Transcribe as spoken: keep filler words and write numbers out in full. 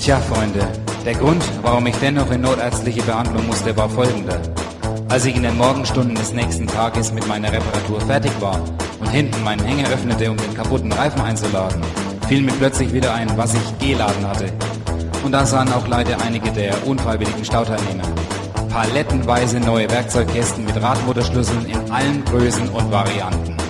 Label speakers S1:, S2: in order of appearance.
S1: Tja, Freunde, der Grund, warum ich dennoch in notärztliche Behandlung musste, war folgender. Als ich in den Morgenstunden des nächsten Tages mit meiner Reparatur fertig war und hinten meinen Hänger öffnete, um den kaputten Reifen einzuladen, fiel mir plötzlich wieder ein, was ich geladen hatte. Und da sahen auch leider einige der unfreiwilligen Stauteilnehmer palettenweise neue Werkzeugkästen mit Radmotorschlüsseln in allen Größen und Varianten.